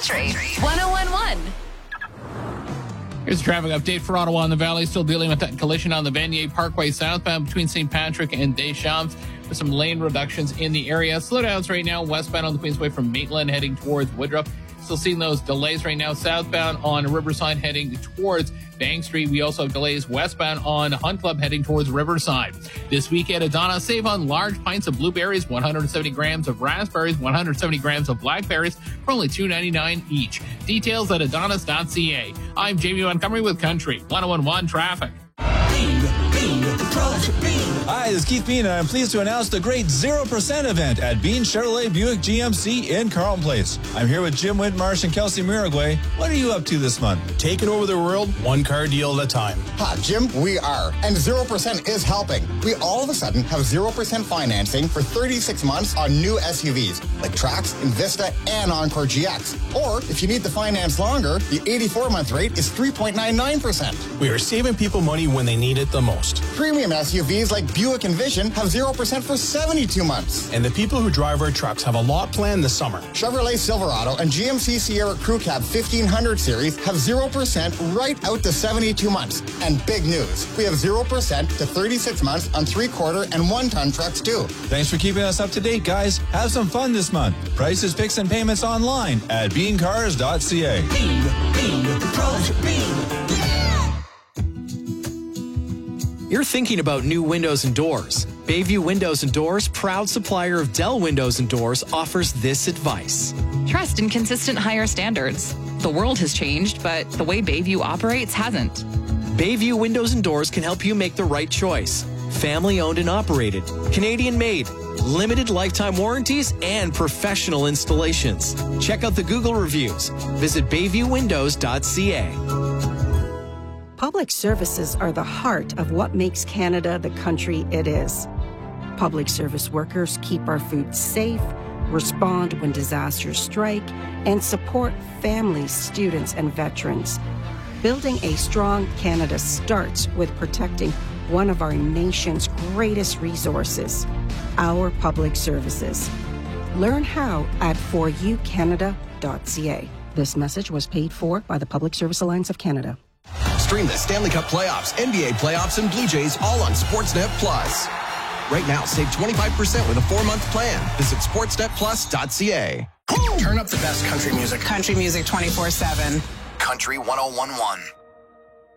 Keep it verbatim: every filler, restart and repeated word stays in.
Country one oh one point one. Here's a traffic update for Ottawa and the Valley. Still dealing with that collision on the Vanier Parkway southbound between Saint Patrick and Deschamps with some lane reductions in the area. Slowdowns right now westbound on the Queensway from Maitland heading towards Woodruff. Still seeing those delays right now southbound on Riverside heading towards Bank Street. We also have delays westbound on Hunt Club heading towards Riverside. This weekend, Adana, save on large pints of blueberries, one hundred seventy grams of raspberries, one hundred seventy grams of blackberries for only two ninety-nine each. Details at adonis dot c a. I'm Jamie Montgomery with Country one oh one point one Traffic. Hi, this is Keith Bean, and I'm pleased to announce the great zero percent event at Bean Chevrolet Buick G M C in Carlton Place. I'm here with Jim Whitmarsh and Kelsey Miragway. What are you up to this month? Taking over the world, one car deal at a time. Ha, Jim, we are. And zero percent is helping. We all of a sudden have zero percent financing for thirty-six months on new S U Vs, like Trax, Invista, and Encore G X. Or, if you need to finance longer, the eighty-four month rate is three point nine nine percent. We are saving people money when they need it the most. Premium S U Vs like Buick Envision have zero percent for seventy-two months. And the people who drive our trucks have a lot planned this summer. Chevrolet Silverado and G M C Sierra Crew Cab fifteen hundred series have zero percent right out to seventy-two months. And big news, we have zero percent to thirty-six months on three-quarter and one-ton trucks too. Thanks for keeping us up to date, guys. Have some fun this month. Prices, picks, and payments online at bean cars dot c a. Bean, Bean, pros, Bean. You're thinking about new windows and doors. Bayview Windows and Doors, proud supplier of Dell Windows and Doors, offers this advice. Trust in consistent higher standards. The world has changed, but the way Bayview operates hasn't. Bayview Windows and Doors can help you make the right choice. Family owned and operated, Canadian made, limited lifetime warranties, and professional installations. Check out the Google reviews. Visit bayview windows dot c a. Public services are the heart of what makes Canada the country it is. Public service workers keep our food safe, respond when disasters strike, and support families, students, and veterans. Building a strong Canada starts with protecting one of our nation's greatest resources, our public services. Learn how at for you canada dot c a. This message was paid for by the Public Service Alliance of Canada. Stream the Stanley Cup playoffs, N B A playoffs, and Blue Jays all on Sportsnet Plus. Right now, save twenty-five percent with a four-month plan. Visit sportsnet plus dot c a. Turn up the best country music. Country music twenty-four seven. Country one oh one point one.